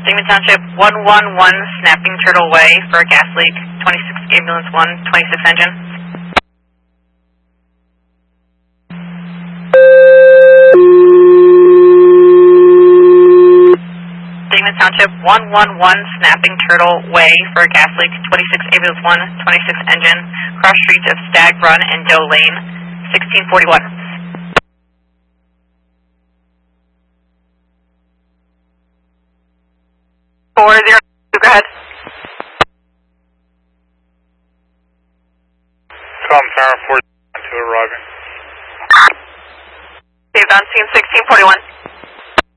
Damon Township 111, Snapping Turtle Way for a gas leak, 26 Ambulance 1, 26 engine. Damon Township 111, Snapping Turtle Way for a gas leak, 26 Ambulance 1, 26 engine, cross streets of Stag Run and Doe Lane, 1641. 40, go ahead. Tom Tower 42 arriving. Dave on scene 1641.